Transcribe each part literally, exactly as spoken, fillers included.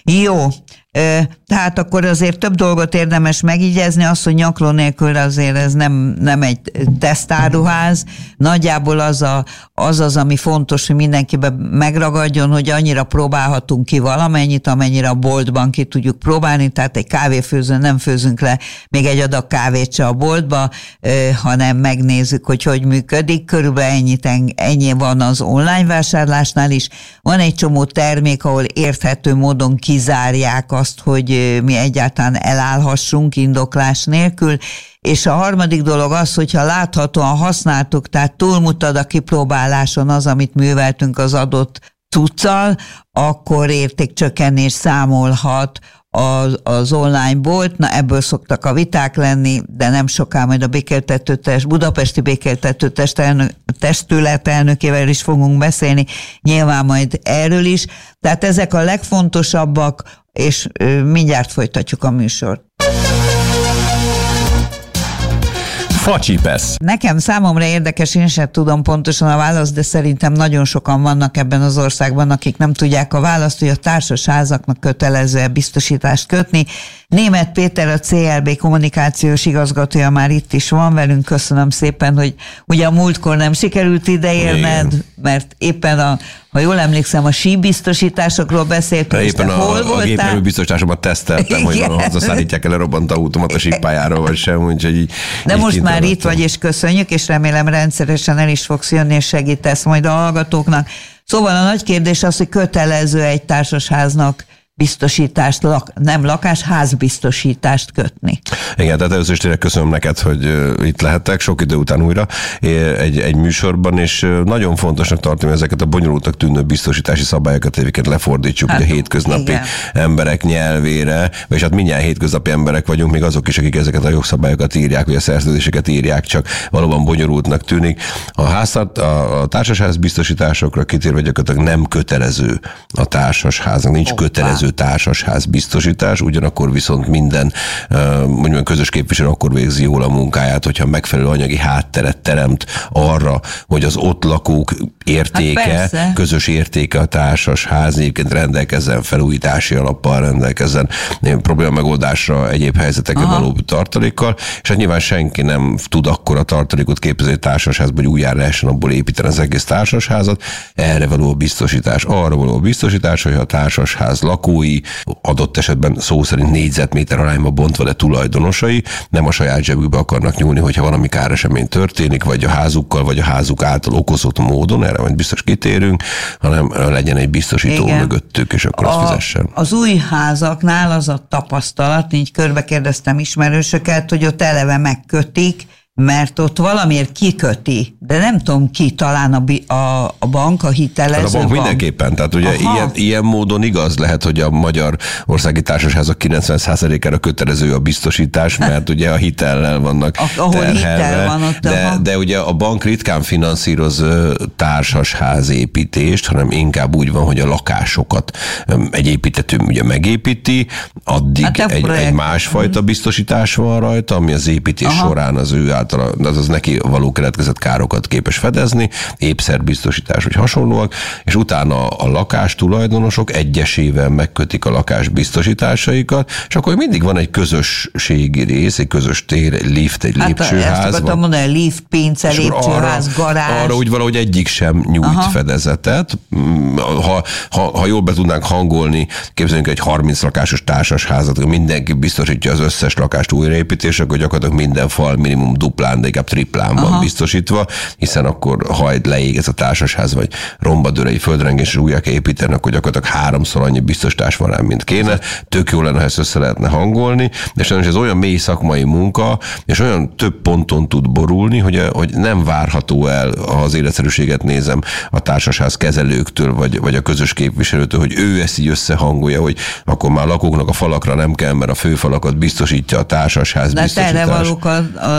Jó, tehát akkor azért több dolgot érdemes megígyezni, az, hogy nyakló nélkül azért ez nem, nem egy tesztáruház. Nagyjából az, a, az az, ami fontos, hogy mindenkiben megragadjon, hogy annyira próbálhatunk ki valamennyit, amennyire a boltban ki tudjuk próbálni, tehát egy kávéfőzőn nem főzünk le még egy adag kávét se a boltba, hanem megnézzük, hogy hogy működik. Körülbelül ennyit, ennyi van az online vásárlásnál is. Van egy csomó termék, ahol érthető módon kizárják azt, hogy mi egyáltalán elállhassunk indoklás nélkül, és a harmadik dolog az, hogyha láthatóan használtuk, tehát túlmutat a kipróbáláson az, amit műveltünk az adott cuccal, akkor értékcsökkenés számolhat az, az online bolt. Na, ebből szoktak a viták lenni, de nem soká majd a békéltetőtest, budapesti békéltetőtest elnök, testület elnökével is fogunk beszélni, nyilván majd erről is. Tehát ezek a legfontosabbak, és mindjárt folytatjuk a műsort. Facsipesz. Nekem számomra érdekes, én sem tudom pontosan a választ, de szerintem nagyon sokan vannak ebben az országban, akik nem tudják a választ, hogy a társasházaknak kötelező biztosítást kötni. Németh Péter, a cé el bé kommunikációs igazgatója már itt is van velünk. Köszönöm szépen, hogy ugye a múltkor nem sikerült ideérned, mert éppen a, ha jól emlékszem, a síbiztosításokról beszéltünk. Éppen a, a gépjárműbiztosításomat teszteltem, hogy van, hazaszállítják el a robbant autómat a sípájáról, vagy sem, úgyhogy így. De így most már itt vagy, és köszönjük, és remélem rendszeresen el is fogsz jönni, és segítesz majd a hallgatóknak. Szóval a nagy kérdés az, hogy kötelező egy társasháznak biztosítást, lak, nem lakás, házbiztosítást kötni. Igen, tehát először is tényleg köszönöm neked, hogy uh, itt lehettek, sok idő után újra egy, egy műsorban, és uh, nagyon fontosnak tartom, hogy ezeket a bonyolultak tűnő biztosítási szabályokat egyébként lefordítsuk hát, ugye a hétköznapi igen. emberek nyelvére, és hát mindjárt hétköznapi emberek vagyunk, még azok is, akik ezeket a jogszabályokat írják, vagy a szerződéseket írják, csak valóban bonyolultnak tűnik. A, házat, a, a társasház biztosításokra kitérve gyakorlatilag nem kötelező a társasháznak, nincs Opa. kötelező társasház biztosítás, ugyanakkor viszont minden mondjuk közös képviselő akkor végzi jól a munkáját, hogyha megfelelő anyagi hátteret teremt arra, hogy az ott lakók értéke, hát közös értéke a társasház, egyébként rendelkezzen felújítási alappal, rendelkezzen probléma megoldásra egyéb helyzetekben Aha. való tartalékkal, és hát nyilván senki nem tud akkora tartalékot képezni egy társasházba, hogy újjára lehessen abból építeni az egész társasházat. Erre való a biztosítás, arra való a biztosítás, hogy a társasház lakói, adott esetben szó szerint négyzetméter arányba bontva, de tulajdonosai nem a saját zsebükbe akarnak nyúlni, hogyha valami káresemény történik, vagy a házukkal, vagy a házuk által okozott módon, erre majd biztos kitérünk, hanem legyen egy biztosító Igen. mögöttük, és akkor azt fizessen. Az új házaknál az a tapasztalat, így körbe kérdeztem ismerősöket, hogy ott eleve megkötik, mert ott valamiért kiköti, de nem tudom ki, talán a, a, a bank, a hitelező a bank. bank. Mindenképpen, tehát ugye ilyen, ilyen módon igaz lehet, hogy a magyar országi társasházak kilencven százalékára kötelező a biztosítás, mert ugye a hitellel vannak ahol terhelve, hitel van ott, de, de ugye a bank ritkán finanszíroz társasház építést, hanem inkább úgy van, hogy a lakásokat egy építető ugye megépíti, addig hát egy, egy másfajta biztosítás van rajta, ami az építés Aha. során az ő azaz neki való keletkezett károkat képes fedezni, épszerbiztosítás vagy hasonlóak, és utána a lakástulajdonosok egyesével megkötik a lakás biztosításaikat, és akkor mindig van egy közösségi rész, egy közös tér, egy lift, egy hát lépcsőház. Ezt akartam mondani, lift, pince, lépcsőház, arra, garázs. Arra úgy valahogy egyik sem nyújt Aha. fedezetet. Ha, ha, ha jól be tudnánk hangolni, képzeljünk egy harminc lakásos társasházat, mindenki biztosítja az összes lakást újraépítésre, akkor gyakorlatilag minden fal minimum duplán, de inkább triplán Aha. van biztosítva, hiszen akkor ha leég ez a társasház, vagy romba dől egy földrengés, és újra kell építeni, akkor gyakorlatilag háromszor annyi biztosítás van rá, mint kéne. Tök jó lenne, ha ezt össze lehetne hangolni, de sajnos ez olyan mély szakmai munka, és olyan több ponton tud borulni, hogy, hogy nem várható el, ha az életszerűséget nézem a társasház kezelőktől, vagy, vagy a közös képviselőtől, hogy ő ezt így összehangolja, hogy akkor már lakóknak a falakra nem kell, mert a főfalakat biztosítja a társasház biztosítás. De erre valók a, a, a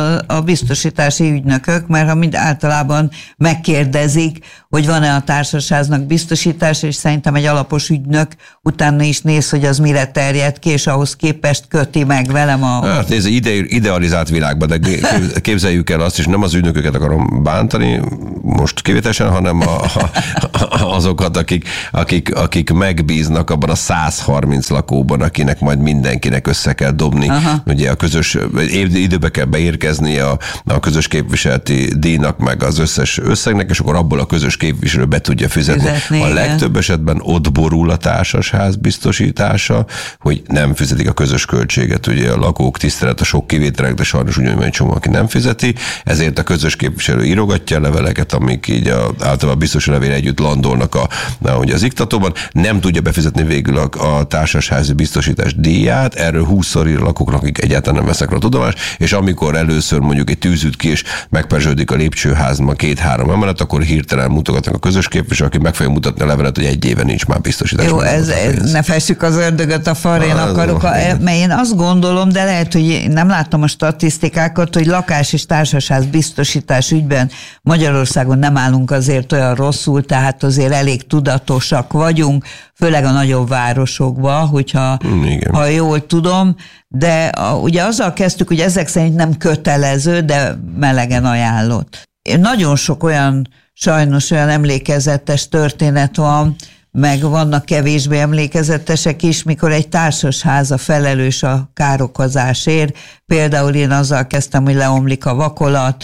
biztosítási ügynökök, mert ha mind általában megkérdezik, hogy van-e a társasháznak biztosítás, és szerintem egy alapos ügynök utána is néz, hogy az mire terjed ki, és ahhoz képest köti meg velem a... Hát nézd, ide, idealizált világban, de képzeljük el azt, és nem az ügynököket akarom bántani most kivételesen, hanem a, a, azokat, akik, akik, akik megbíznak abban a száz harminc lakóban, akinek majd mindenkinek össze kell dobni. Aha. Ugye a közös időbe kell beérkezni a, a közös képviseleti díjnak, meg az összes összegnek, és akkor abból a közös képviselő be tudja fizetni. fizetni a legtöbb igen. esetben ott borul a társasház biztosítása, hogy nem fizetik a közös költséget. Ugye a lakók tisztelet a sok kivételek, de sajnos ugyanúgy egy csomó, aki nem fizeti, ezért a közös képviselő írogatja a leveleket, amik így a, általában a biztosi levél együtt landolnak a, a, ugye az iktatóban, nem tudja befizetni végül a, a társasházi biztosítás díját, erről húszszor ír a lakóknak, akik egyáltalán nem vesznek rá tudomást, és amikor először mondjuk egy tűz üt ki, és megperzsődik a lépcsőházban két-három emelet, akkor hirtelen mutogatnak a közös képviselő, aki meg fogja mutatni a levelet, hogy egy éve nincs már biztosítás. Jó, ez, ez ne fessük az ördögöt a fal, én akarok, a, mert én azt gondolom, de lehet, hogy nem láttam a statisztikákat, hogy lakás és társasház biztosítás ügyben Magyarországon nem állunk azért olyan rosszul, tehát azért elég tudatosak vagyunk, főleg a nagyobb városokban, hogyha ha jól tudom, de a, ugye azzal kezdtük, hogy ezek szerint nem kötelező, de melegen ajánlott. Nagyon sok olyan, sajnos olyan emlékezetes történet van, meg vannak kevésbé emlékezetesek is, mikor egy társasház a felelős a károkozásért. Például én azzal kezdtem, hogy leomlik a vakolat,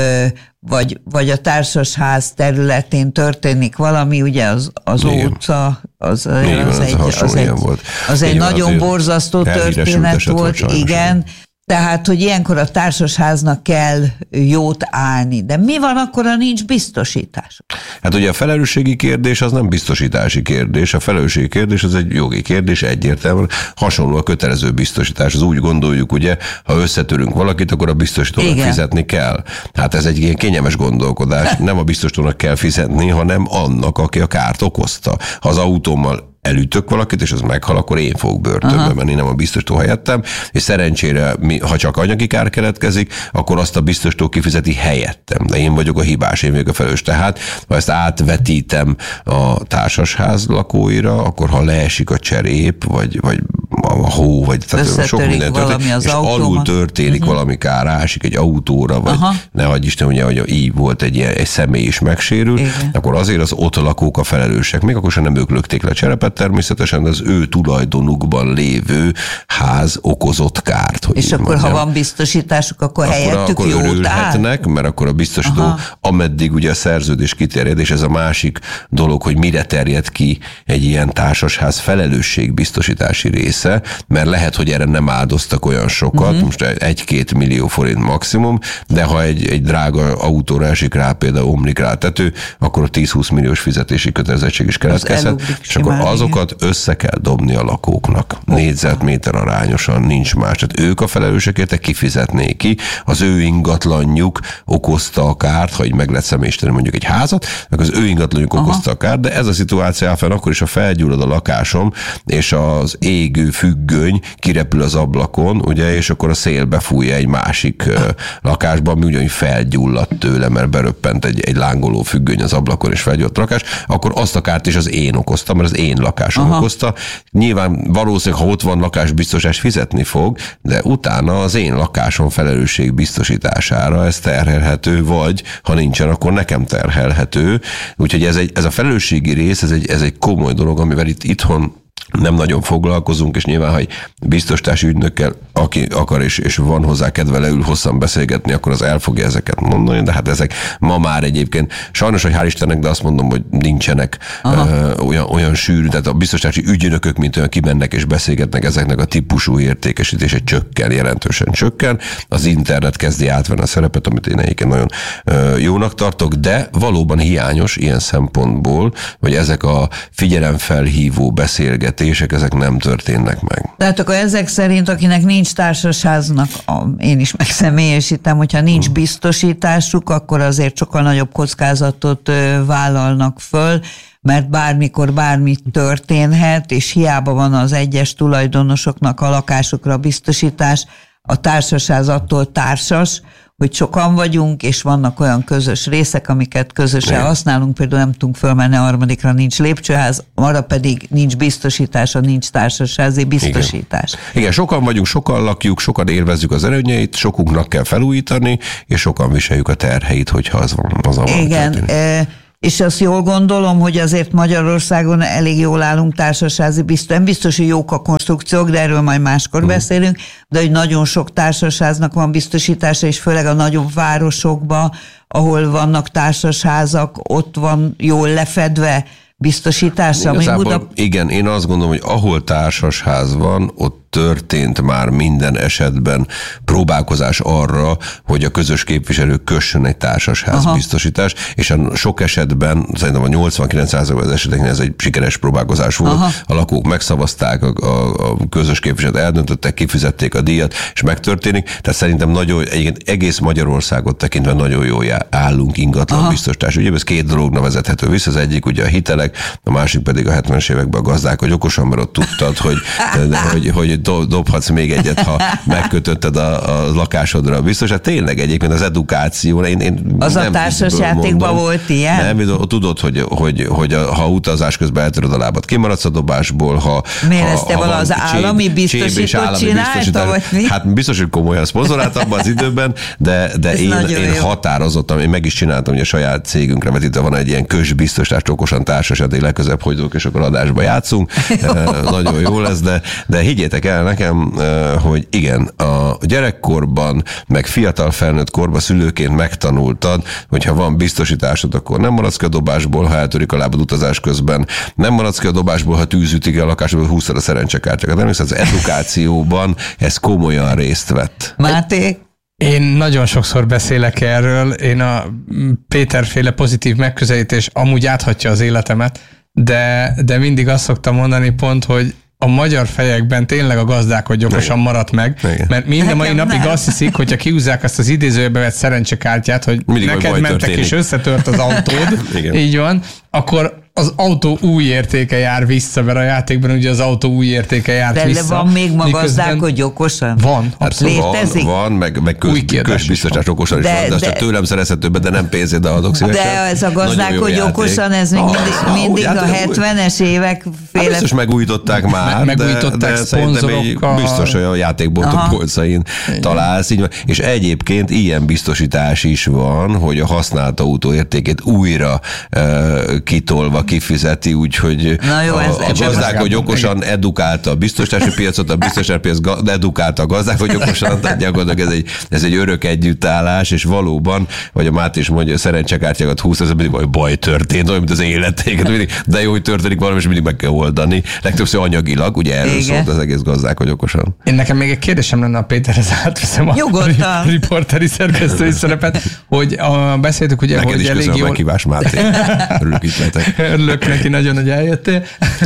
vagy, vagy a társasház területén történik valami, ugye az, az utca, az, igen, az, egy, az egy, volt. az egy nagyon van, borzasztó történet volt, volt igen. Tehát, hogy ilyenkor a társasháznak kell jót állni. De mi van akkor, ha nincs biztosítás? Hát ugye a felelősségi kérdés az nem biztosítási kérdés. A felelősségi kérdés az egy jogi kérdés, egyértelműen hasonló a kötelező biztosítás. Az úgy gondoljuk, ugye, ha összetörünk valakit, akkor a biztosítónak igen. fizetni kell. Hát ez egy ilyen kényelmes gondolkodás. Nem a biztosítónak kell fizetni, hanem annak, aki a kárt okozta. Ha az autómmal elütök valakit, és az meghal, akkor én fogok börtönbe menni, nem a biztosító helyettem, és szerencsére, ha csak anyagi kár keletkezik, akkor azt a biztosító kifizeti helyettem, de én vagyok a hibás, én vagyok a felelős. Tehát, ha ezt átvetítem a társasház lakóira, akkor ha leesik a cserép, vagy, vagy a hó, vagy tehát sok minden történik, és alul történik uh-huh. valami kár, ásik egy autóra, vagy aha. ne hagyj Isten, ugye, hogy így volt egy, ilyen, egy személy is megsérül, igen. akkor azért az ott lakók a felelősek, még akkor sem nem ők lökték le a cserepet, természetesen az ő tulajdonukban lévő ház okozott kárt. Hogy és akkor, mondjam. Ha van biztosításuk, akkor, akkor helyettük akkor jót örülhetnek, mert akkor a biztosító, aha. ameddig ugye a szerződés kiterjed, és ez a másik dolog, hogy mire terjed ki egy ilyen társasház felelősségbiztosítási része, mert lehet, hogy erre nem áldoztak olyan sokat, uh-huh. most egy-két millió forint maximum, de ha egy, egy drága autóra esik rá, például omlik rá a tető, akkor a tíz-húsz milliós fizetési kötelezettség is keletkezhet, és akkor az azokat össze kell dobni a lakóknak. Négyzetméter arányosan, nincs más. Tehát ők a felelősek érte, kifizetnék ki. Az ő ingatlanjuk okozta a kárt, ha így meg lehet személyisíteni mondjuk egy házat, meg az ő ingatlanjuk aha. okozta a kárt, de ez a szituáció áll fenn akkor is, ha felgyullad a lakásom, és az égő függöny kirepül az ablakon, ugye, és akkor a szél befújja egy másik uh, lakásban, ami ugyanúgy felgyulladt tőle, mert beröppent egy, egy lángoló függöny az ablakon, és felgyulladt a lakás, akkor azt a kárt is az én okoztam, mert az én lakásom aha. okozta. Nyilván valószínűleg, ha ott van lakásbiztosítás, fizetni fog, de utána az én lakásom felelősség biztosítására ez terhelhető, vagy ha nincsen, akkor nekem terhelhető. Úgyhogy ez, egy, ez a felelősségi rész, ez egy, ez egy komoly dolog, amivel itt itthon nem nagyon foglalkozunk, és nyilván, ha egy biztosítási ügynökkel, aki akar és, és van hozzá kedve leül hosszan beszélgetni, akkor az el fogja ezeket mondani, de hát ezek ma már egyébként sajnos, hogy hál' Istennek, de azt mondom, hogy nincsenek ö, olyan, olyan sűrű, tehát a biztosítási ügynökök, mint olyan kimennek és beszélgetnek, ezeknek a típusú értékesítése csökken, jelentősen csökken. Az internet kezdi átvenni a szerepet, amit én egyébként nagyon ö, jónak tartok, de valóban hiányos ilyen szempontból, hogy ezek a figyelemfelhívó beszélgetések ezek nem történnek meg. Tehát akkor ezek szerint, akinek nincs társasháznak, én is megszemélyesítem, hogyha nincs biztosításuk, akkor azért sokkal nagyobb kockázatot vállalnak föl, mert bármikor bármi történhet, és hiába van az egyes tulajdonosoknak a lakásokra biztosítás, a társasház attól társas, hogy sokan vagyunk, és vannak olyan közös részek, amiket közösen Igen. használunk, például nem tudunk fölmenni a harmadikra, nincs lépcsőház, arra pedig nincs biztosítása, nincs társasházi biztosítás. Igen. Igen, sokan vagyunk, sokan lakjuk, sokan élvezzük az előnyeit, sokunknak kell felújítani, és sokan viseljük a terheit, hogyha az van. Az van Igen, e, és azt jól gondolom, hogy azért Magyarországon elég jól állunk társasházi biztos. Nem biztos, hogy jók a konstrukciók, de erről majd máskor uh-huh. beszélünk, de hogy nagyon sok társasháznak van biztosítása, és főleg a nagyobb városokban, ahol vannak társasházak, ott van jól lefedve biztosítása. Igazából, Buda... Igen, én azt gondolom, hogy ahol társasház van, ott történt már minden esetben próbálkozás arra, hogy a közös képviselők kössön egy társasház Aha. biztosítást, és a sok esetben, szerintem a nyolcvan-kilenc százalékban az eseteknél ez egy sikeres próbálkozás volt. Aha. A lakók megszavazták, a, a, a közös képviselőt eldöntöttek, kifizették a díjat, és megtörténik. Tehát szerintem nagyon, egész Magyarországot tekintve nagyon jól állunk ingatlan biztosítás. Ugye ez két dologra vezethető vissza, az egyik ugye a hitelek, a másik pedig a hetvenes években a gazdák, hogy okosan, mert ott tudtad, hogy, hogy, hogy dobhatsz még egyet, ha megkötötted a, a lakásodra biztos. Hát tényleg egyébként az edukáció, én, én az nem a társasjátékban volt ilyen? Nem, tudod, hogy, hogy, hogy a, ha utazás közben eltöröd a lábad, kimaradsz a dobásból, ha... Miért ezt te vala az állami biztosítót csinálta, vagy mi? Hát biztos, hogy komolyan szponzorált abban az időben, de, de én, én határozottam, én meg is csináltam, hogy a saját cégünkre vetítve van egy ilyen közbiztosítást, okosan társasjáték, legközebb hogyok, és akkor adásba játszunk. Nagyon jó lesz, de, de higgyétek el nekem, hogy igen, a gyerekkorban, meg fiatal felnőtt korban szülőként megtanultad, hogy ha van biztosításod, akkor nem maradsz ki a dobásból, ha eltörik a lábad utazás közben, nem maradsz ki a dobásból, ha tűzütik a lakásból, húszszor a szerencsekártyákat. Nem hisz, az edukációban ez komolyan részt vett. Máté? Én nagyon sokszor beszélek erről, én a Péter-féle pozitív megközelítés amúgy áthatja az életemet, de, de mindig azt szoktam mondani pont, hogy a magyar fejekben tényleg a gazdálkodj okosan maradt meg, Igen. mert minden mai napig nem. azt hiszik, hogyha kiúzzák azt az idézőbe vett szerencsekártyát, hogy mindig neked mentek történik. És összetört az autód, így van, akkor az autó új értéke jár vissza, mert a játékban ugye az autó új értéke járt de vissza. De van még ma gazdálkodj okosan? Van, abszolút. Létezik? Van, van, meg, meg köz, közbiztosítás okosan is van, de az csak tőlem szerezhető, de nem pénzért adok szívesen. De ez a gazdálkodj okosan, ez még mindig, ah, mindig a hetvenes évek féle... Hát biztos megújították már, meg, megújították de, de szerintem biztos olyan játékboltok polcain találsz. Így van. És egyébként ilyen biztosítás is van, hogy a használt autó értékét újra uh, kitolva kifizeti, úgyhogy jó, a, a gazdák, hogy okosan edukálta a biztosítási piacot, a biztosítási piac edukálta a gazdák, hogy okosan, tehát gyakorlatilag ez egy, ez egy örök együttállás, és valóban, vagy a Máté is mondja, szerencsekártyákat húsz, ez mindig vagy baj történt, olyan, mint az életéket, de jó, hogy történik valami, és mindig meg kell oldani. Legtöbbször anyagilag, ugye erről Igen. szólt az egész gazdák, hogy okosan. Én nekem még egy kérdésem lenne a Péterhez, átveszem a Nyugodtan. riporteri szerkesztői szerepet, hogy a, beszéltük ugye, Neked hogy is elég jól... jól... Neked Máté. Örülök itt lehetek. Örülök neki nagyon, hogy eljöttél.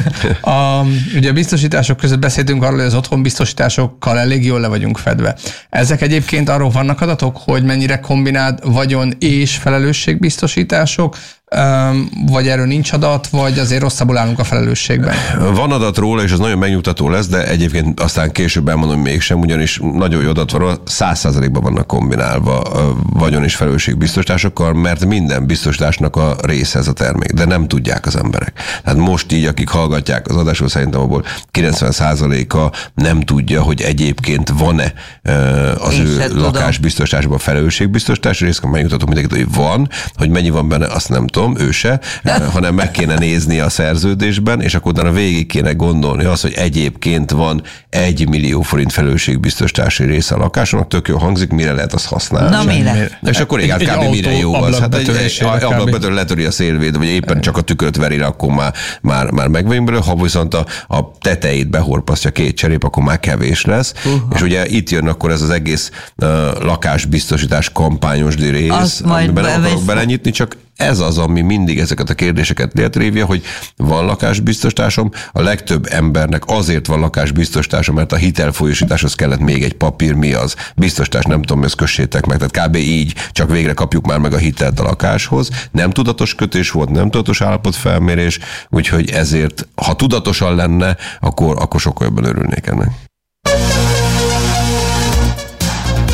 A, ugye a biztosítások között beszéltünk arról, hogy az otthonbiztosításokkal elég jól le vagyunk fedve. Ezek egyébként arról vannak adatok, hogy mennyire kombinált vagyon és felelősségbiztosítások, vagy erről nincs adat, vagy azért rosszabbul állunk a felelősségben? Van adat róla, és az nagyon megnyugtató lesz, de egyébként aztán később elmondom, hogy mégsem, ugyanis nagyon jó adat van, száz százalékban vannak kombinálva vagyon és felelősségbiztosításokkal, mert minden biztosításnak a része ez a termék, de nem tudják az emberek. Tehát most így, akik hallgatják az adásról, szerintem abból kilencven százaléka nem tudja, hogy egyébként van-e az Én ő lakásbiztosításban felelősségbiztosítás, részben megnyugtatom mindenkit, hogy van, hogy mennyi van benne, azt nem tudom, ő se, hanem meg kéne nézni a szerződésben, és akkor utána végig kéne gondolni azt, hogy egyébként van egy millió forint felelősségbiztosítási része a lakásnak, tök jó hangzik, mire lehet azt használni. Na mire? És akkor igen, kb. Autó, mire jó az. Hát egy, egy ablakbetörő letöri a szélvéd, vagy éppen csak a tükröt veri, akkor már, már, már megvagyunk belőle, ha viszont a, a tetejét behorpasztja két cserép, akkor már kevés lesz. Uh-huh. És ugye itt jön akkor ez az egész uh, lakásbiztosítás kampányos rész, amiben nem akarok belenyitni, csak ez az, ami mindig ezeket a kérdéseket létrevívja, hogy van lakásbiztosításom, a legtöbb embernek azért van lakásbiztosítása, mert a hitelfolyósításhoz kellett még egy papír, mi az? Biztosítás, nem tudom, ezt kössétek meg, tehát kb. Így, csak végre kapjuk már meg a hitelt a lakáshoz. Nem tudatos kötés volt, nem tudatos állapotfelmérés, úgyhogy ezért, ha tudatosan lenne, akkor, akkor sokkal jobban örülnék ennek.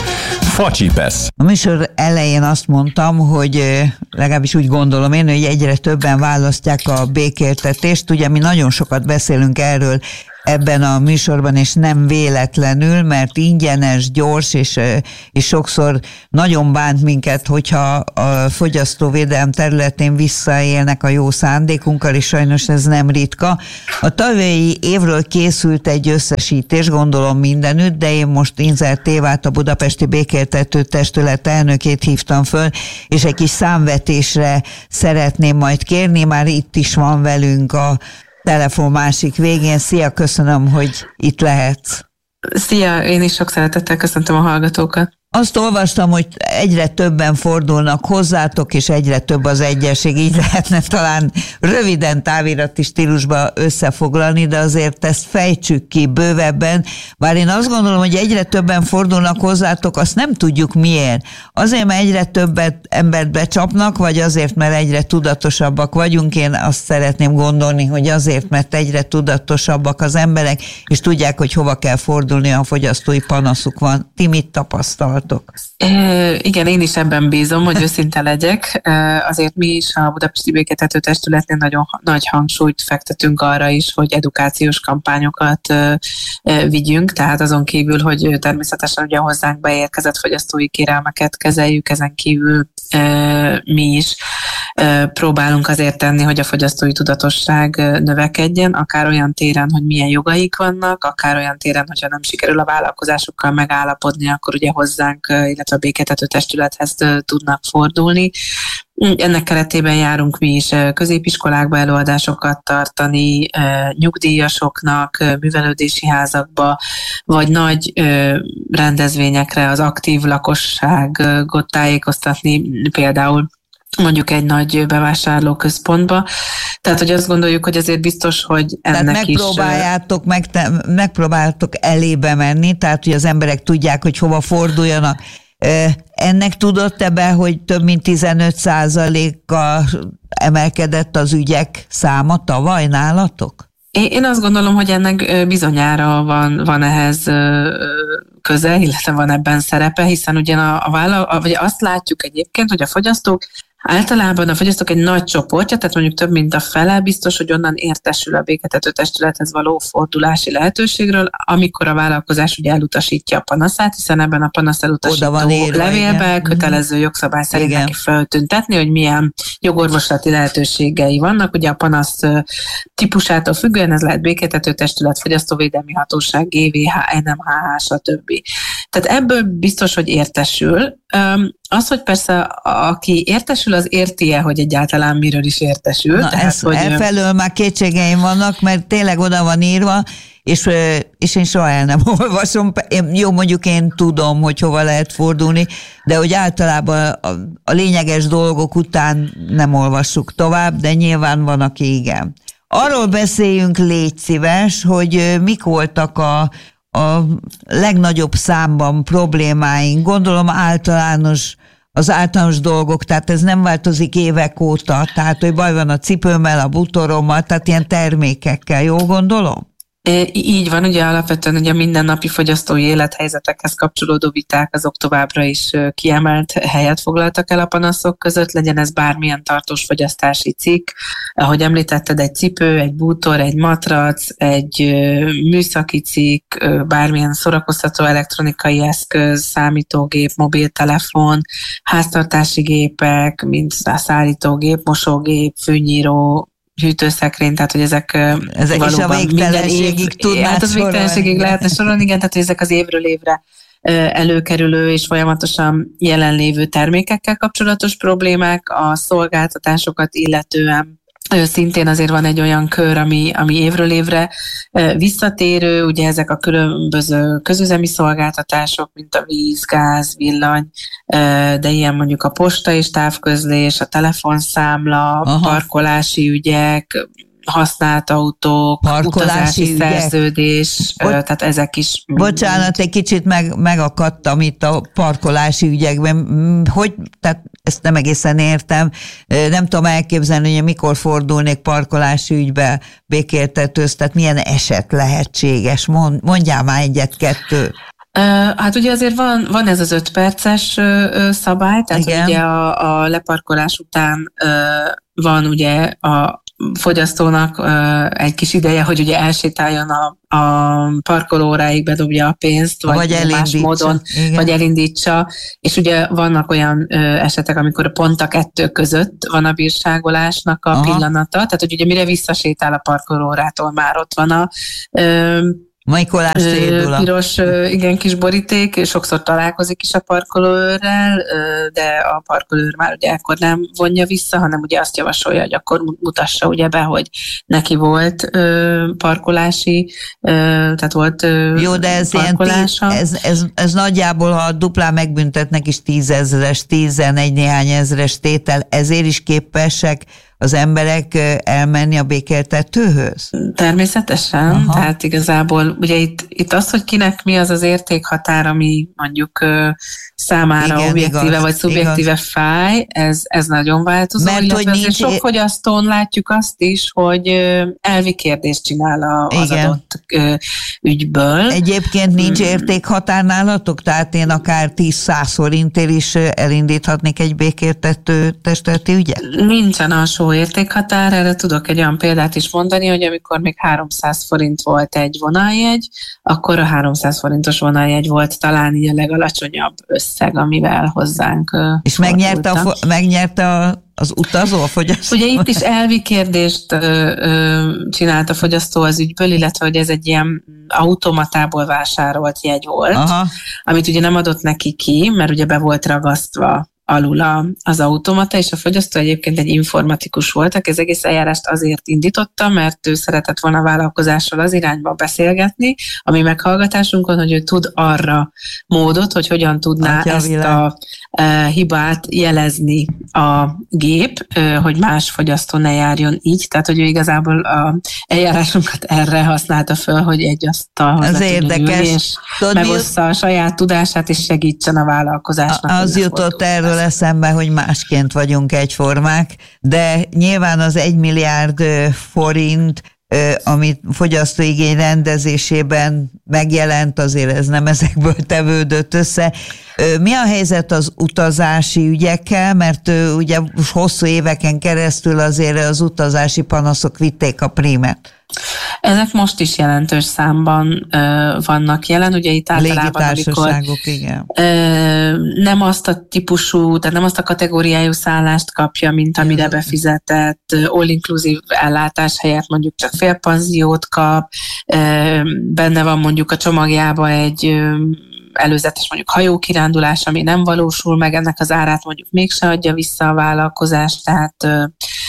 Facsipesz. A műsor elején azt mondtam, hogy legalábbis úgy gondolom én, hogy egyre többen választják a békéltetést. Ugye mi nagyon sokat beszélünk erről ebben a műsorban, és nem véletlenül, mert ingyenes, gyors, és, és sokszor nagyon bánt minket, hogyha a fogyasztóvédelem területén visszaélnek a jó szándékunkkal, és sajnos ez nem ritka. A tavalyi évről készült egy összesítés, gondolom mindenütt, de én most Inzer Tévát, a Budapesti Békéltető Testület elnökét hívtam föl, és egy kis számvetésre szeretném majd kérni, már itt is van velünk a telefon másik végén. Szia, köszönöm, hogy itt lehetsz. Szia, én is sok szeretettel köszöntöm a hallgatókat. Azt olvastam, hogy egyre többen fordulnak hozzátok, és egyre több az egyesség, így lehetne talán röviden távirati stílusba összefoglalni, de azért ezt fejtsük ki bővebben, bár én azt gondolom, hogy egyre többen fordulnak hozzátok, azt nem tudjuk miért. Azért, mert egyre többet embert becsapnak, vagy azért, mert egyre tudatosabbak vagyunk. Én azt szeretném gondolni, hogy azért, mert egyre tudatosabbak az emberek, és tudják, hogy hova kell fordulni, ha fogyasztói panaszuk van. Ti mit tapasztal? E, igen, én is ebben bízom, hogy őszinte legyek. E, azért mi is a Budapesti Békéltető Testületnél nagyon nagy hangsúlyt fektetünk arra is, hogy edukációs kampányokat e, e, vigyünk, tehát azon kívül, hogy természetesen ugye hozzánk beérkezett fogyasztói kérelmeket kezeljük, ezen kívül e, mi is e, próbálunk azért tenni, hogy a fogyasztói tudatosság növekedjen, akár olyan téren, hogy milyen jogaik vannak, akár olyan téren, hogyha nem sikerül a vállalkozásokkal megállapodni, akkor ugye hozzánk, illetve a Békéltető Testülethez tudnak fordulni. Ennek keretében járunk mi is középiskolákba előadásokat tartani, nyugdíjasoknak, művelődési házakba, vagy nagy rendezvényekre az aktív lakosságot tájékoztatni, például mondjuk egy nagy bevásárlóközpontba. Tehát, hogy azt gondoljuk, hogy azért biztos, hogy ennek tehát megpróbáljátok, is... Meg, megpróbáljátok elébe menni, tehát, hogy az emberek tudják, hogy hova forduljanak. Ennek tudod te be, hogy több mint tizenöt százalékkal emelkedett az ügyek száma tavaly nálatok? Én azt gondolom, hogy ennek bizonyára van, van ehhez köze, illetve van ebben szerepe, hiszen ugyan a, a vállal, vagy azt látjuk egyébként, hogy a fogyasztók általában a fogyasztók egy nagy csoportja, tehát mondjuk több mint a fele biztos, hogy onnan értesül a Békéltető Testülethez való fordulási lehetőségről, amikor a vállalkozás ugye elutasítja a panaszát, hiszen ebben a panasz elutasító levélben kötelező jogszabály szerint neki feltüntetni, hogy milyen jogorvoslati lehetőségei vannak. Ugye a panasz típusától függően ez lehet Békéltető Testület, Fogyasztóvédelmi Hatóság, gé vé há, en em há há, stb. Tehát ebből biztos, hogy értesül. Az, hogy persze aki értesül, az érti-e, hogy egyáltalán miről is értesül. Na, tehát, ez, hogy elfelől már kétségeim vannak, mert tényleg oda van írva, és, és én soha el nem olvasom. Jó, mondjuk én tudom, hogy hova lehet fordulni, de hogy általában a, a lényeges dolgok után nem olvassuk tovább, de nyilván van, aki igen. Arról beszéljünk, légy szíves, hogy mik voltak a a legnagyobb számban problémáink, gondolom általános, az általános dolgok, tehát ez nem változik évek óta, tehát hogy baj van a cipőmmel, a bútorommal, tehát ilyen termékekkel, jól gondolom? Így van, ugye alapvetően ugye a mindennapi fogyasztói élethelyzetekhez kapcsolódó viták azok továbbra is kiemelt helyet foglaltak el a panaszok között, legyen ez bármilyen tartós fogyasztási cikk, ahogy említetted, egy cipő, egy bútor, egy matrac, egy műszaki cikk, bármilyen szórakoztató elektronikai eszköz, számítógép, mobiltelefon, háztartási gépek, mint a szállítógép, mosógép, fűnyíró, hűtőszekrény, tehát hogy ezek, ezek valóban is a végtelenségig tudnád hát az végtelenségig lehetne sorolni, igen, tehát hogy ezek az évről évre előkerülő és folyamatosan jelenlévő termékekkel kapcsolatos problémák, a szolgáltatásokat illetően szintén azért van egy olyan kör, ami, ami évről évre visszatérő, ugye ezek a különböző közüzemi szolgáltatások, mint a víz, gáz, villany, de ilyen mondjuk a posta és távközlés, a telefonszámla, aha, parkolási ügyek, használt autók, parkolási utazási ügyek. Szerződés, Bo- tehát ezek is. Bocsánat, egy kicsit meg, megakadtam itt a parkolási ügyekben. Hogy, tehát ezt nem egészen értem. Nem tudom elképzelni, hogy mikor fordulnék parkolási ügybe békéltetőz, tehát milyen eset lehetséges. Mondjál már egyet-kettő. Hát ugye azért van, van ez az öt perces szabály, tehát igen. ugye a, a leparkolás után van ugye a fogyasztónak egy kis ideje, hogy ugye elsétáljon a, a parkolóráig, bedobja a pénzt, vagy, vagy más módon, igen. vagy elindítsa, és ugye vannak olyan esetek, amikor pont a kettő között van a bírságolásnak a Aha. pillanata, tehát hogy ugye mire visszasétál a parkolórától, már ott van a Mikolás cédula. Piros, igen, kis boríték, és sokszor találkozik is a parkolóőrrel, de a parkolóőr már ugye akkor nem vonja vissza, hanem ugye azt javasolja, hogy akkor mutassa ugye be, hogy neki volt parkolási, tehát volt Jó, de ez, parkolása. Ilyen tíz, ez, ez, ez nagyjából, ha duplán megbüntetnek is tízezres, tizenegy néhány ezres tétel, ezért is képesek az emberek elmenni a békéltetőhöz? Természetesen, Aha. tehát igazából ugye itt, itt az, hogy kinek mi az az értékhatár, ami mondjuk számára igen, objektíve igaz, vagy szubjektíve igaz. fáj, ez, ez nagyon változó. Mert hogy nincs... Sok fogyasztón látjuk azt is, hogy elvi kérdést csinál az igen. adott ügyből. Egyébként nincs értékhatár nálatok? Tehát én akár tíz-száz forintért is elindíthatnék egy békéltető testületi ügyet? Nincsen alsó értékhatár, erre tudok egy olyan példát is mondani, hogy amikor még háromszáz forint volt egy vonaljegy, akkor a háromszáz forintos vonaljegy volt talán így a legalacsonyabb összeg, amivel hozzánk és megnyerte, a, megnyerte a, az utazó, a fogyasztó? Ugye itt is elvi kérdést ö, ö, csinált a fogyasztó az ügyből, illetve hogy ez egy ilyen automatából vásárolt jegy volt, Aha. amit ugye nem adott neki ki, mert ugye be volt ragasztva alul az automata, és a fogyasztó egyébként egy informatikus volt, aki az egész eljárást azért indította, mert ő szeretett volna a vállalkozással az irányba beszélgetni, ami meghallgatásunkon, hogy ő tud arra módot, hogy hogyan tudná Atya ezt világ. a e, hibát jelezni a gép, e, hogy más fogyasztó ne járjon így, tehát hogy ő igazából a eljárásunkat erre használta föl, hogy egy asztalhoz le érdekes. Ülni, és megossza a saját tudását, és segítsen a vállalkozásnak. Az jutott erről eszembe, hogy másként vagyunk egyformák, de nyilván az egy milliárd forint, amit fogyasztóigény rendezésében megjelent, azért ez nem ezekből tevődött össze. Mi a helyzet az utazási ügyekkel, mert ugye hosszú éveken keresztül azért az utazási panaszok vitték a prímet. Ezek most is jelentős számban ö, vannak jelen, ugye itt általában, amikor igen. Ö, nem azt a típusú, tehát nem azt a kategóriájú szállást kapja, mint amire befizetett, all-inclusive ellátás helyett mondjuk csak félpanziót kap, ö, benne van mondjuk a csomagjába egy ö, előzetes mondjuk hajókirándulás, ami nem valósul meg, ennek az árát mondjuk mégse adja vissza a vállalkozás, tehát ö,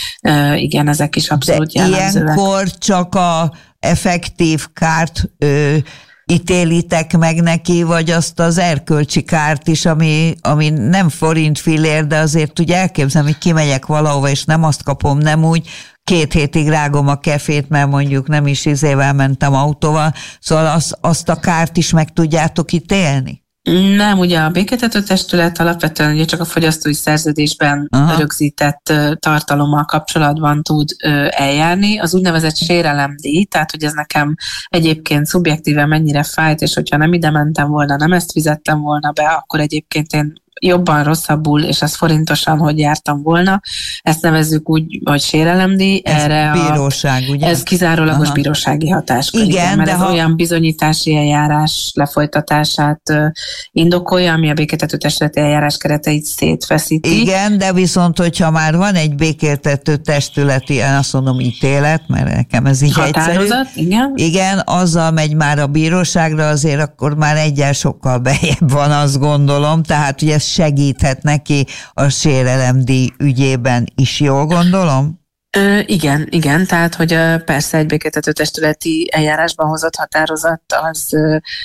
ö, igen, ezek is abszolút de jellemzőek. Ilyenkor csak a effektív kárt ö, ítélitek meg neki, vagy azt az erkölcsi kárt is, ami, ami nem forint fillér, de azért ugye elképzelem, hogy kimegyek valahova, és nem azt kapom, nem úgy, két hétig rágom a kefét, mert mondjuk nem is izével mentem autóval, szóval az, azt a kárt is meg tudjátok ítélni? Nem, ugye a békéltető testület alapvetően ugye csak a fogyasztói szerződésben Aha. rögzített tartalommal kapcsolatban tud eljárni. Az úgynevezett sérelemdíj, tehát hogy ez nekem egyébként szubjektíven mennyire fájt, és hogyha nem ide mentem volna, nem ezt fizettem volna be, akkor egyébként én jobban, rosszabbul, és ez forintosan, hogy jártam volna. Ezt nevezzük úgy, hogy sérelemdíj. Ez erre bíróság, a, ugye? Ez kizárólagos Aha. bírósági hatáskör. Igen, mert de ez ha... olyan bizonyítási eljárás lefolytatását indokolja, ami a békéltető testületi eljárás kereteit szétfeszíti. Igen, de viszont, hogyha már van egy békéltető testületi, én azt mondom ítélet, mert nekem ez így határozat, egyszerű. Igen. Igen, azzal megy már a bíróságra, azért akkor már egyel sokkal bejebb van, azt gondolom, tehát ugye segíthet neki a sérelemdíj ügyében is, jól gondolom? Ö, igen, igen, tehát, hogy persze egy békéltető testületi eljárásban hozott határozat az,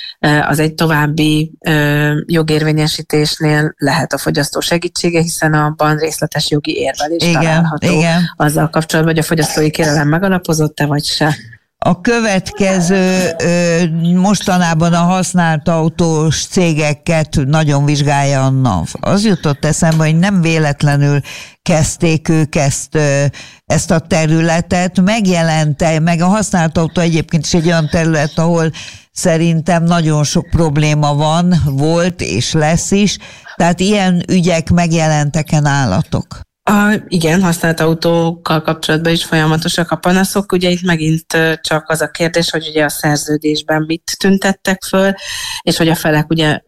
az egy további jogérvényesítésnél lehet a fogyasztó segítsége, hiszen abban részletes jogi érvelés igen, található igen. azzal kapcsolatban, hogy a fogyasztói kérelem megalapozott-e vagy se. A következő mostanában a használt autós cégeket nagyon vizsgálja a NAV. Az jutott eszembe, hogy nem véletlenül kezdték ők ezt, ezt a területet, megjelent, meg a használt autó egyébként is egy olyan terület, ahol szerintem nagyon sok probléma van, volt és lesz is, tehát ilyen ügyek megjelentek-e nálatok? A, igen, használt autókkal kapcsolatban is folyamatosak a panaszok. Ugye itt megint csak az a kérdés, hogy ugye a szerződésben mit tüntettek föl, és hogy a felek ugye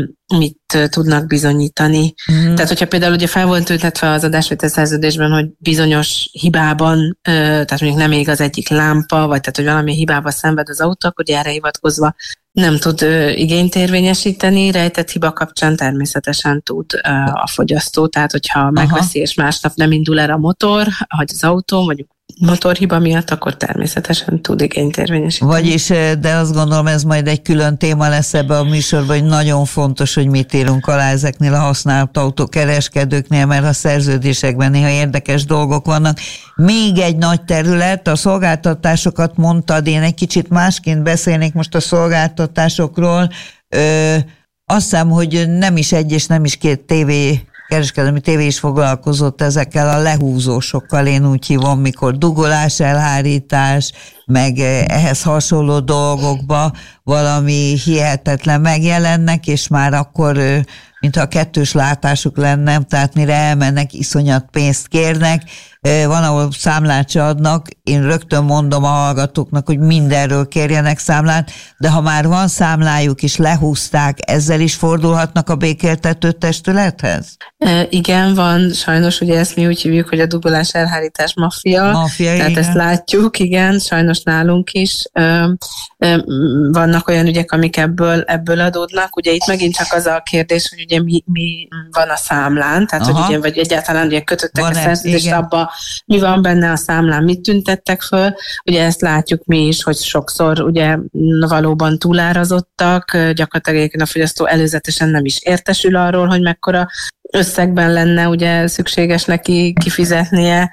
mit tudnak bizonyítani. Mm. Tehát, hogyha például ugye fel volt tüntetve az adásvétel szerződésben, hogy bizonyos hibában, tehát mondjuk nem ég az egyik lámpa, vagy tehát, hogy valami hibában szenved az autó, akkor erre hivatkozva nem tud igényt érvényesíteni, rejtett hiba kapcsán természetesen tud a fogyasztó, tehát hogyha megveszi, és másnap nem indul el a motor, vagy az autó, mondjuk motorhiba miatt, akkor természetesen tud igényt érvényesíteni. Vagyis, de azt gondolom, ez majd egy külön téma lesz ebbe a műsorban, hogy nagyon fontos, hogy mit írunk alá ezeknél a használt autókereskedőknél, mert a szerződésekben néha érdekes dolgok vannak. Még egy nagy terület, a szolgáltatásokat mondtad, én egy kicsit másként beszélnék most a szolgáltatásokról. Ö, azt hiszem, hogy nem is egy és nem is két tévé kereskedelmi tévé is foglalkozott ezekkel a lehúzósokkal, én úgy hívom, mikor dugolás, elhárítás, meg ehhez hasonló dolgokba valami hihetetlen megjelennek, és már akkor, mintha kettős látásuk lenne, tehát mire elmennek, iszonyat pénzt kérnek, van, ahol számlát se adnak, én rögtön mondom a hallgatóknak, hogy mindenről kérjenek számlát, de ha már van számlájuk és lehúzták, ezzel is fordulhatnak a békéltető testülethez? E, igen, van, sajnos ugye ezt mi úgy hívjuk, hogy a dugolás elhárítás maffia, maffia tehát igen. Ezt látjuk, igen, sajnos nálunk is. E, e, vannak olyan ügyek, amik ebből, ebből adódnak, ugye itt megint csak az a kérdés, hogy ugye mi, mi van a számlán, tehát Aha. hogy ugye, vagy egyáltalán ugye kötöttek van a szerződést abba, mi van benne a számlán, mit tüntettek föl. Ugye ezt látjuk mi is, hogy sokszor ugye valóban túlárazottak, gyakorlatilag a fogyasztó előzetesen nem is értesül arról, hogy mekkora összegben lenne ugye szükséges neki kifizetnie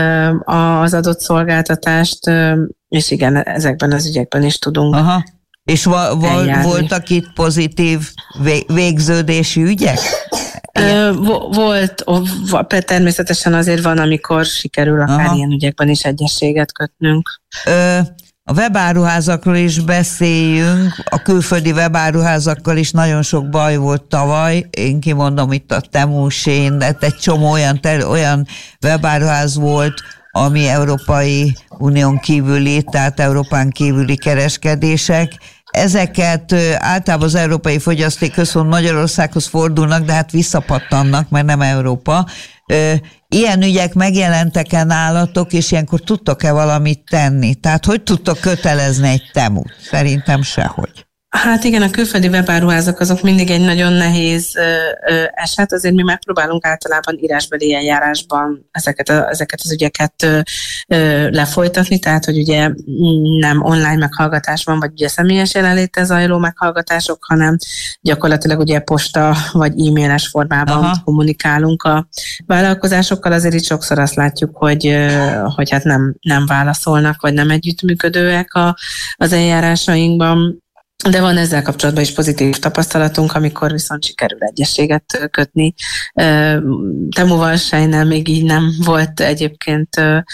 az adott szolgáltatást, és igen, ezekben az ügyekben is tudunk. Aha. És va- va- voltak itt pozitív végződési ügyek? Volt, természetesen azért van, amikor sikerül akár Aha. ilyen ügyekben is egyességet kötnünk. Ö, a webáruházakról is beszéljünk, a külföldi webáruházakkal is nagyon sok baj volt tavaly, én kimondom itt a Temu, Shein, de egy csomó olyan, ter- olyan webáruház volt, ami Európai Unión kívüli, tehát Európán kívüli kereskedések. Ezeket általában az Európai Fogyasztói Központ Magyarországhoz fordulnak, de hát visszapattannak, mert nem Európa. Ilyen ügyek megjelentek-e nálatok, és ilyenkor tudtok-e valamit tenni? Tehát hogy tudtok kötelezni egy Temut? Szerintem sehogy. Hát igen, a külföldi webáruházak azok mindig egy nagyon nehéz ö, ö, eset, azért mi megpróbálunk általában írásbeli eljárásban ezeket, a, ezeket az ügyeket ö, ö, lefolytatni, tehát hogy ugye nem online meghallgatásban, vagy ugye személyes jelenléttel zajló meghallgatások, hanem gyakorlatilag ugye posta vagy e-mailes formában Aha. kommunikálunk a vállalkozásokkal, azért itt sokszor azt látjuk, hogy, ö, hogy hát nem, nem válaszolnak, vagy nem együttműködőek a, az eljárásainkban. De van ezzel kapcsolatban is pozitív tapasztalatunk, amikor viszont sikerül egyességet kötni. Temuval Shein-nel még így nem volt egyébként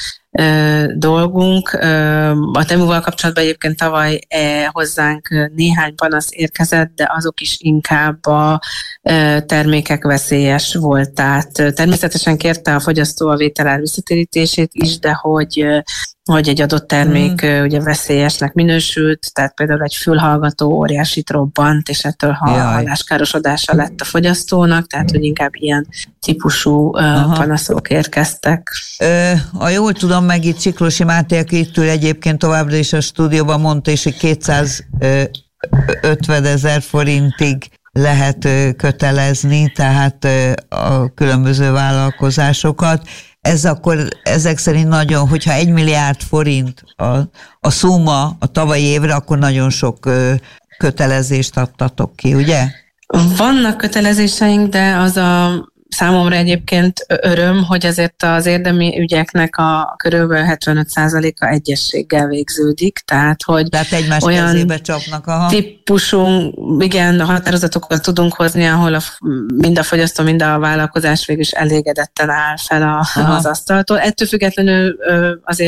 dolgunk. A Temuval kapcsolatban egyébként tavaly hozzánk néhány panasz érkezett, de azok is inkább a termékek veszélyes voltát. Természetesen kérte a fogyasztó a vételár visszatérítését is, de hogy hogy egy adott termék mm. ugye veszélyesnek minősült, tehát például egy fülhallgató óriásit robbant, és ettől halláskárosodása lett a fogyasztónak, tehát hogy inkább ilyen típusú Aha. panaszok érkeztek. Ö, ha jól tudom, meg itt Csiklosi Máté, aki itt ül egyébként továbbra is a stúdióban, mondta is, hogy kétszázötven ezer forintig lehet kötelezni, tehát a különböző vállalkozásokat. Ez akkor ezek szerint nagyon, hogyha egy milliárd forint a, a szumma a tavalyi évre, akkor nagyon sok kötelezést adtatok ki, ugye? Vannak kötelezéseink, de az a számomra egyébként öröm, hogy azért az érdemi ügyeknek a körülbelül hetvenöt százaléka egyességgel végződik, tehát hogy tehát egymás olyan kezébe csapnak, aha. típusú, igen, határozatokat tudunk hozni, ahol a, mind a fogyasztó, mind a vállalkozás végül is elégedetten áll fel a, az asztaltól. Ettől függetlenül azért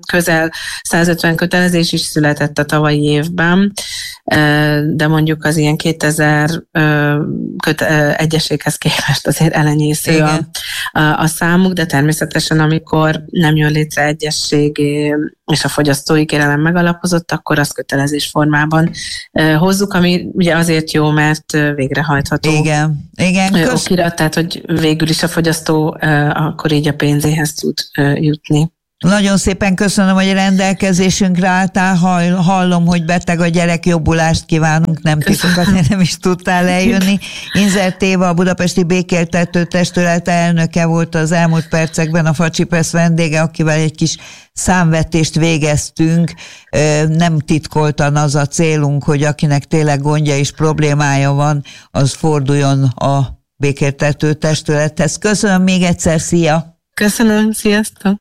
közel százötven kötelezés is született a tavalyi évben, de mondjuk az ilyen kétezer egyeséghez képest azért elenyésző a, a, a számuk, de természetesen amikor nem jön létre egyesség és a fogyasztói kérelem megalapozott, akkor azt kötelezés formában hozzuk, ami ugye azért jó, mert végrehajtható. Igen, igen. Okirat, tehát hogy végül is a fogyasztó akkor így a pénzéhez tud jutni. Nagyon szépen köszönöm, hogy rendelkezésünkre álltál. Hallom, hogy beteg a gyerek, jobbulást kívánunk, nem titkokat, nem is tudtál eljönni. Inzert Éva, a Budapesti Békéltető Testület elnöke volt az elmúlt percekben a Facsipesz vendége, akivel egy kis számvetést végeztünk. Nem titkoltan az a célunk, hogy akinek tényleg gondja és problémája van, az forduljon a Békéltető Testülethez. Köszönöm még egyszer, szia! Köszönöm, sziasztok!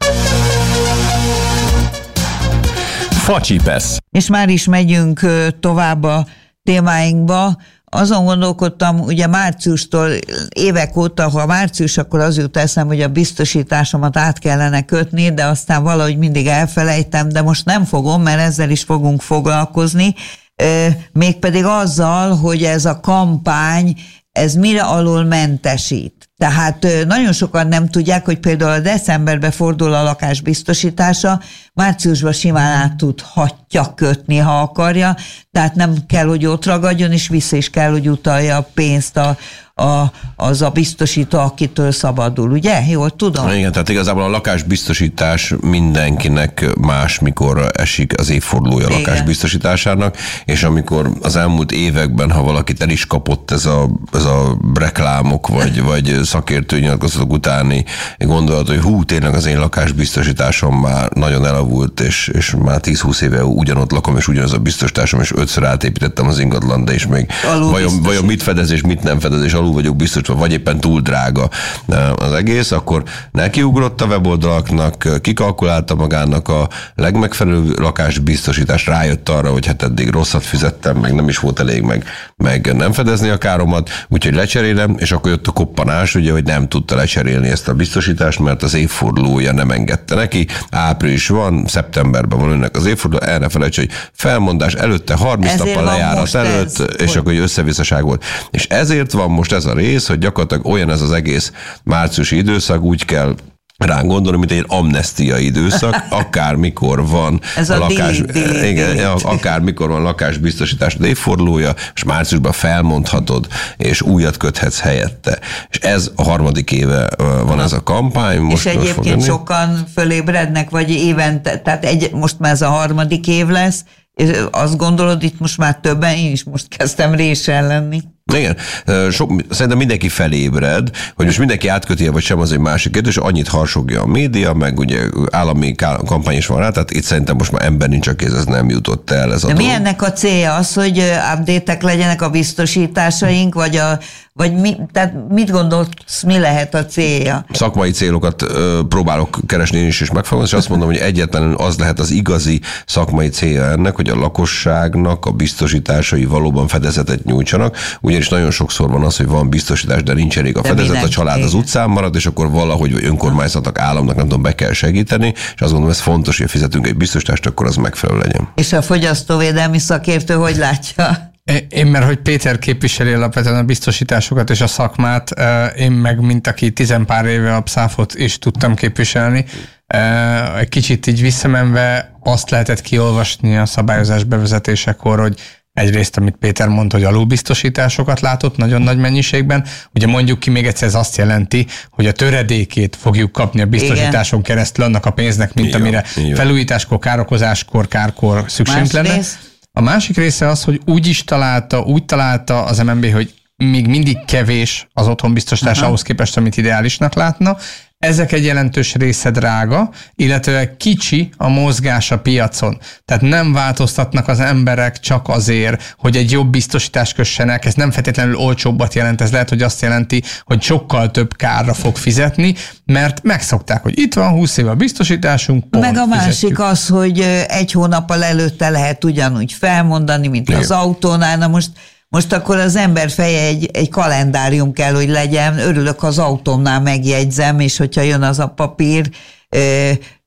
Facsipesz. És már is megyünk tovább a témáinkba. Azon gondolkodtam, ugye márciustól, évek óta, ha március, akkor az jut eszembe, hogy a biztosításomat át kellene kötni, de aztán valahogy mindig elfelejtem, de most nem fogom, mert ezzel is fogunk foglalkozni. Mégpedig azzal, hogy ez a kampány, ez mire alól mentesít. Tehát nagyon sokan nem tudják, hogy például a decemberbe fordul a lakásbiztosítása, márciusban simán át tudhatja kötni, ha akarja, tehát nem kell, hogy ott ragadjon, és vissza is kell, hogy utalja a pénzt a, a, az a biztosító, akitől szabadul, ugye? Jól tudom? Igen, tehát igazából a lakásbiztosítás mindenkinek más, mikor esik az évfordulója a lakásbiztosításának, és amikor az elmúlt években, ha valakit el is kapott ez a, ez a reklámok, vagy, vagy szakértői nyilatkozatok utáni gondolat, hogy hú, tényleg az én lakásbiztosításom már nagyon elavult, és, és már tíz-húsz éve ugyanott lakom, és ugyanaz a biztosításom, és ötször átépítettem az ingatlan, de és még vajon, vajon mit fedez, és mit nem fedez, és alul vagyok biztosítva, vagy éppen túl drága az egész, akkor nekiugrott a weboldalaknak, kikalkulálta magának a legmegfelelőbb lakásbiztosítást, rájött arra, hogy hát eddig rosszat fizettem, meg nem is volt elég, meg, meg nem fedezni a káromat, úgyhogy lecserélem, és akkor jött a koppanás, ugye, hogy nem tudta lecserélni ezt a biztosítást, mert az évfordulója nem engedte neki. Április van, szeptemberben van önnek az évforduló, el ne felejts, hogy felmondás előtte, harminc nappal lejárat előtt, ez, és akkor egy összevisszaság volt. És ezért van most ez a rész, hogy gyakorlatilag olyan ez az egész márciusi időszak, úgy kell ránk gondolni, mint egy amnestia időszak, akármikor van ez a, a lakás, delete, delete, igen, delete. akármikor van lakásbiztosítás évfordulója, és márciusban felmondhatod, és újat köthetsz helyette. És ez a harmadik éve van ha. ez a kampány. Most és egyébként sokan fölébrednek, vagy évente, tehát egy, most már ez a harmadik év lesz, és azt gondolod, itt most már többen, én is most kezdtem résen lenni. Igen, sok, szerintem mindenki felébred, hogy most mindenki átköti vagy sem, az egy másik kérdés, annyit harsogja a média, meg ugye állami kampány is van rá, tehát itt szerintem most már ember nincs a kéz, ez nem jutott el. Ez a De dolog. mi ennek a célja? Az, hogy update-ek legyenek a biztosításaink, vagy, a, vagy mi, tehát mit gondolsz, mi lehet a célja? Szakmai célokat ö, próbálok keresni én is, és megfogalmazni, és azt mondom, hogy egyetlen az lehet az igazi szakmai célja ennek, hogy a lakosságnak a biztosításai valóban fedezetet nyújtsanak, ugyanis nagyon sokszor van az, hogy van biztosítás, de nincs elég a fedezet, a család igen. az utcán marad, és akkor valahogy vagy önkormányzatnak, államnak nem tudom, be kell segíteni, és azt gondolom, ez fontos, hogy fizetünk egy biztosítást, akkor az megfelelő legyen. És a fogyasztóvédelmi szakértő hogy látja? Én, mert hogy Péter képviseli alapvetően a biztosításokat és a szakmát, én meg, mint aki tizenpár éve a pszáfot is tudtam képviselni, egy kicsit így visszamenve azt lehetett kiolvasni a szabályozás bevezetésekor, hogy egyrészt, amit Péter mondta, hogy alulbiztosításokat látott nagyon nagy mennyiségben. Ugye mondjuk ki még egyszer, ez azt jelenti, hogy a töredékét fogjuk kapni a biztosításon igen. keresztül annak a pénznek, mint igen, amire igen. felújításkor, károkozáskor, kárkor szükségünk lenne. Rész? A másik része az, hogy úgy is találta, úgy találta az em en bé, hogy még mindig kevés az otthonbiztosítás Aha. ahhoz képest, amit ideálisnak látna. Ezek egy jelentős része drága, illetve kicsi a mozgás a piacon. Tehát nem változtatnak az emberek csak azért, hogy egy jobb biztosítást kössenek. Ez nem feltétlenül olcsóbbat jelent, ez lehet, hogy azt jelenti, hogy sokkal több kárra fog fizetni, mert megszokták, hogy itt van húsz éve a biztosításunk, pont, meg a másik fizetjük. Az, hogy egy hónappal előtte lehet ugyanúgy felmondani, mint Igen. az autónál. Na most Most akkor az ember feje egy, egy kalendárium kell, hogy legyen. Örülök, az autómnál megjegyzem, és hogyha jön az a papír,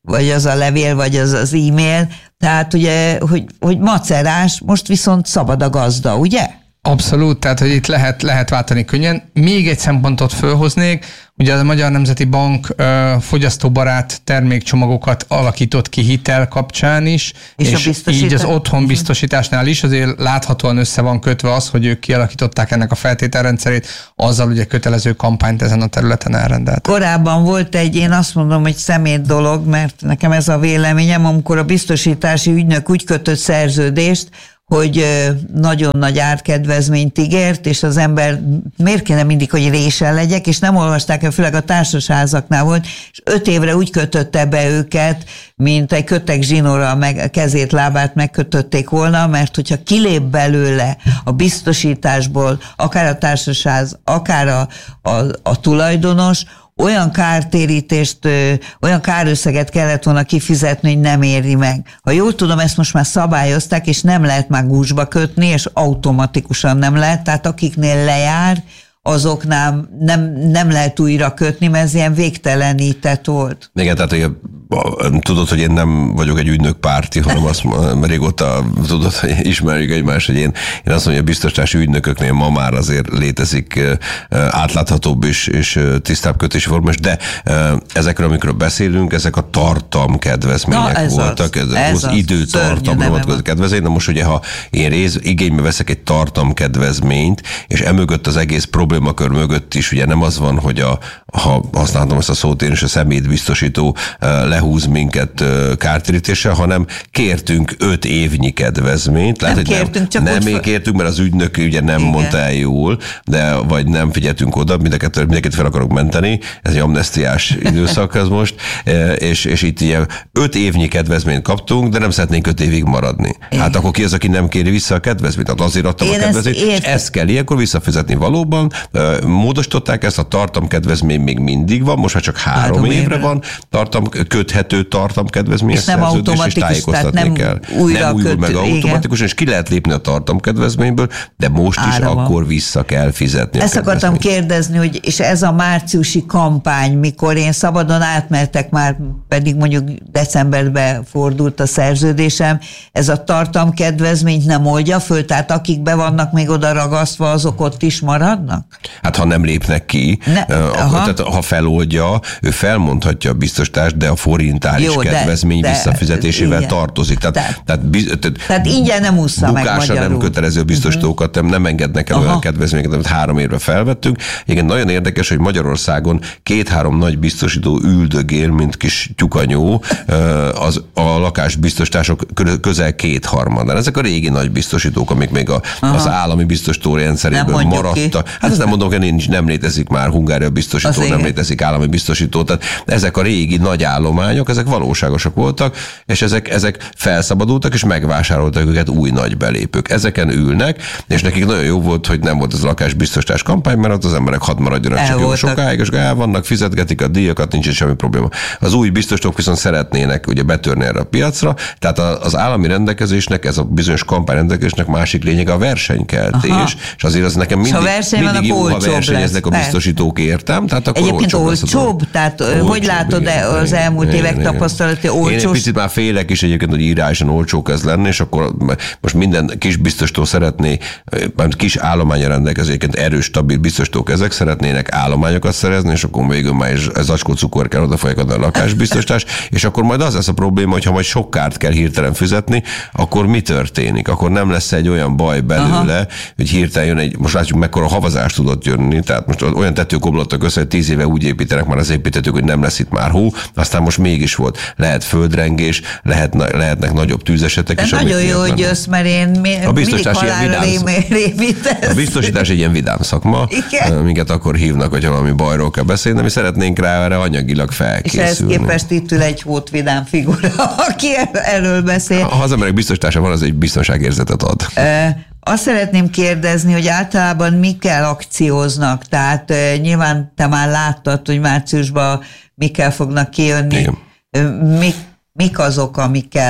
vagy az a levél, vagy az az e-mail, tehát ugye, hogy, hogy macerás, most viszont szabad a gazda, ugye? Abszolút, tehát hogy itt lehet, lehet váltani könnyen. Még egy szempontot fölhoznék, ugye a Magyar Nemzeti Bank ö, fogyasztóbarát termékcsomagokat alakított ki hitel kapcsán is, és, és így az otthonbiztosításnál is azért láthatóan össze van kötve az, hogy ők kialakították ennek a feltételrendszerét, azzal ugye kötelező kampányt ezen a területen elrendelt. Korábban volt egy, én azt mondom, hogy szemét dolog, mert nekem ez a véleményem, amikor a biztosítási ügynök úgy kötött szerződést, hogy nagyon nagy árkedvezményt ígért, és az ember miért kéne mindig, hogy résen legyek, és nem olvasták el, főleg a társasházaknál volt, és öt évre úgy kötötte be őket, mint egy kötek zsinórral meg, kezét, lábát megkötötték volna, mert hogyha kilép belőle a biztosításból, akár a társasház, akár a, a, a tulajdonos, olyan kártérítést, olyan kárösszeget kellett volna kifizetni, hogy nem éri meg. Ha jól tudom, ezt most már szabályozták, és nem lehet már gúzsba kötni, és automatikusan nem lehet, tehát akiknél lejár, azoknál nem, nem lehet újra kötni, mert ez ilyen végtelenített volt. Igen, tehát hogy tudod, hogy én nem vagyok egy ügynök párti, hanem azt régóta tudod, hogy ismerjük egymást, hogy én, én azt mondom, hogy a biztosítási ügynököknél ma már azért létezik átláthatóbb és, és tisztább kötési formás, de ezekről, amikről beszélünk, ezek a tartalmkedvezmények Na, voltak, az, ez az, az időtartamra vonatkozó kedvezmény. Na most ugye, ha én rész, igénybe veszek egy tartamkedvezményt, és emögött az egész problémakör mögött is, ugye nem az van, hogy a, ha használtam ezt a szót én is, a szemétbiztosító lehúz minket kártérítéssel, hanem kértünk öt évnyi kedvezményt. Lehet, nem hogy kértünk, nem, nem még kértünk, mert az ügynök ugye nem Igen. mondta el jól, de vagy nem figyeltünk oda, mindenket, mindenket fel akarok menteni, ez egy amnesztiás időszak ez most, és, és itt ilyen öt évnyi kedvezményt kaptunk, de nem szeretnénk öt évig maradni. Igen. Hát akkor ki az, aki nem kéri vissza a kedvezményt? Hát azért adtam én a kedvezményt, és ezt kell ilyenkor visszafizetni valóban. Módosították ezt, a tartamkedvezmény még mindig van, most már csak három, három évre, évre van tartam, köthető tartamkedvezményes szerződés, és tájékoztatni nem kell. Nem újul meg automatikusan, és ki lehet lépni a tartamkedvezményből, de most is Ára akkor van. Vissza kell fizetni. Ezt akartam kérdezni, hogy és ez a márciusi kampány, mikor én szabadon átmertek már, pedig mondjuk decemberben fordult a szerződésem, ez a tartamkedvezményt nem oldja föl, tehát akik be vannak még oda ragasztva, azok ott is maradnak? Hát ha nem lépnek ki, ne, akkor, tehát, ha feloldja, ő felmondhatja a biztosítást, de a forintális Jó, kedvezmény de, visszafizetésével igen. tartozik. Tehát, tehát, tehát, biz, tehát, tehát ingyen nem ússza meg magyarul. nem kötelező biztosítókat nem, nem engednek el Aha. olyan kedvezményeket, amit három évre felvettünk. Igen, nagyon érdekes, hogy Magyarországon két-három nagy biztosító üldögél, mint kis tyukanyó, az, a lakásbiztosítások közel kétharmadán. Ezek a régi nagy biztosítók, amik még a, az állami biztosító rendszeréből maradtak. Hát ezt nem mondom, hogy nincs, nem létezik már Hungária biztosító, az nem igen. létezik állami biztosító. Tehát ezek a régi nagy állományok, ezek valóságosak voltak, és ezek, ezek felszabadultak, és megvásároltak őket új nagy belépők. Ezeken ülnek, és nekik nagyon jó volt, hogy nem volt az lakásbiztosítás kampány, mert ott az emberek hadd maradjanak el csak jó sokáig, és el vannak, fizetgetik a díjakat, nincs semmi probléma. Az új biztosítók viszont szeretnének ugye betörni erre a piacra, tehát az állami rendelkezésnek, ez a bizonyos kampányrendelkezésnek másik lényege a versenykeltés, Aha. és azért az nekem mindig, mindig jó, ha versenyeznek a biztosítók, értem. Tehát akkor Egyébként olcsóbb, tehát olcsóbb, hogy látod igen, az igen, elmúlt igen, évek igen. tapasztalati olcsós? Én egy picit már félek is egyébként, hogy írályosan olcsó kezd lenni, és akkor most minden kis biztosító szeretné, kis állománya rendelkezőként erős, stabil biztosítók ezek szeretnének állományokat szerezni, és akkor végül már is zacskó cukor kell odafolyik a lakásbiztosítás, és akkor majd az lesz a probléma, hogy ha majd sok kárt kell hirtelen fizetni, akkor mi történik? Akkor nem lesz egy olyan baj belőle, Aha. hogy hirtelen jön egy, most látjuk mekkora havazás tudott jönni, tehát most olyan tetők omlottak össze, hogy tíz éve úgy építenek már az építetők, hogy nem lesz itt már hó, aztán most mégis volt. Lehet földrengés, lehet, lehetnek nagyobb tűzesetek de is. Nagyon jó, hogy jössz, mert én mi, a biztosítás mindig halálra A biztosítás egy ilyen vidám szakma, Igen. minket akkor hívnak, hogy valami bajról kell beszélni, de mi szeretnénk rá erre anyagilag felkészülni. És ehhez képest itt ül egy hótvidám figura, aki erről beszél. Ha az emberek biztosítása van, az egy biztonságérzetet ad. E- Azt szeretném kérdezni, hogy általában mikkel akcióznak, tehát uh, nyilván te már láttad, hogy márciusban mikkel fognak kijönni. Mik, mik azok, amikkel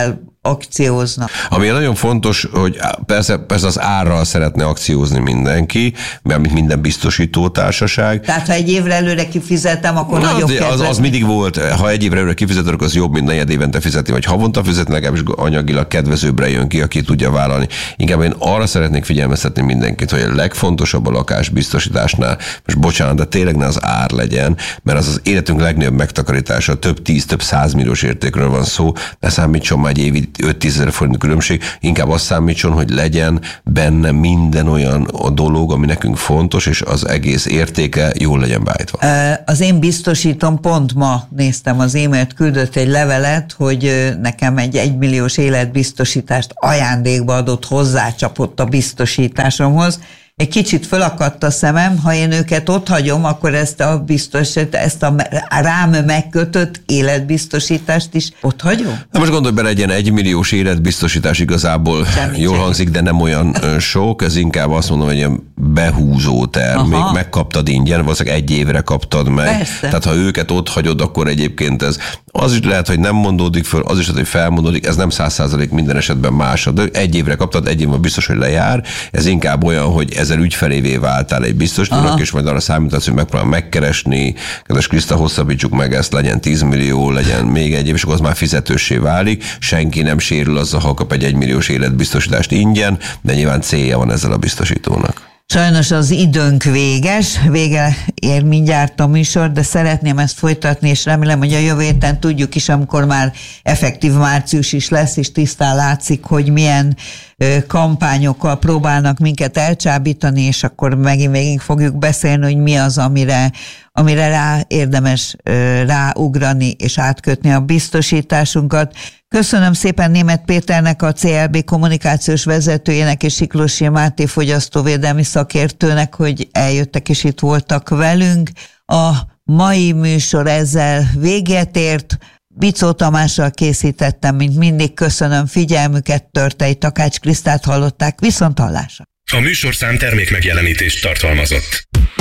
akcióznak. Ami nagyon fontos, hogy persze, persze az árral szeretne akciózni mindenki, mert mint minden biztosító társaság. Tehát ha egy évre előre kifizetem, akkor Na, nagyobb az, az mindig volt, ha egy évre előre kifizetek, akkor az jobb, mint negyed évente fizetni, vagy havonta fizetni, legalábbis anyagilag kedvezőbbre jön ki, aki tudja vállalni. Inkább én arra szeretnék figyelmeztetni mindenkit, hogy a legfontosabb a lakásbiztosításnál, most bocsánat, de tényleg ne az ár legyen, mert az az életünk legnagyobb megtakarítása, több tíz, több százmilliós értékről van szó, ne számítson már egy évi öt-tíz ezer forint különbség, inkább azt számítson, hogy legyen benne minden olyan a dolog, ami nekünk fontos, és az egész értéke jól legyen beállítva. Az én biztosítom, pont ma néztem az e-mailt, küldött egy levelet, hogy nekem egy egymilliós életbiztosítást ajándékba adott, hozzácsapott a biztosításomhoz. Egy kicsit fölakadt a szemem, ha én őket ott hagyom, akkor ezt a biztosítást, ezt a rám megkötött életbiztosítást is ott hagyom? Na most gondolj bele, egy ilyen egymilliós életbiztosítás igazából Semmi jól hangzik, de nem olyan sok, ez inkább azt mondom, hogy ilyen behúzó termék, Aha. megkaptad ingyen, valószínűleg egy évre kaptad meg. Persze. Tehát ha őket ott hagyod, akkor egyébként ez az is lehet, hogy nem mondódik föl, az is lehet, hogy felmondódik, ez nem száz százalék minden esetben más. De egy évre kaptad, egy évben biztos, hogy lejár. Ez inkább olyan, hogy ezer ügyfelévé váltál egy biztosítónak, és majd arra számítasz, hogy megpróbál megkeresni, kedves Kriszta, hosszabbítsuk meg ezt, legyen tíz millió, legyen még egy év, és akkor az már fizetőssé válik. Senki nem sérül azzal, ha kap egy egymilliós életbiztosítást ingyen, de nyilván célja van ezzel a biztosítónak. Sajnos az időnk véges, vége ér mindjárt a műsor, de szeretném ezt folytatni, és remélem, hogy a jövő héten tudjuk is, amikor már effektív március is lesz, és tisztán látszik, hogy milyen kampányokkal próbálnak minket elcsábítani, és akkor megint végig fogjuk beszélni, hogy mi az, amire, amire rá érdemes ráugrani, és átkötni a biztosításunkat. Köszönöm szépen Németh Péternek, a cé el bé kommunikációs vezetőjének, és Siklossy Máté fogyasztóvédelmi szakértőnek, hogy eljöttek és itt voltak velünk. A mai műsor ezzel véget ért. Bicó Tamással készítettem, mint mindig. Köszönöm figyelmüket, Törtei Takács Krisztát hallották, viszont hallásra. A műsorszám termék megjelenítést tartalmazott.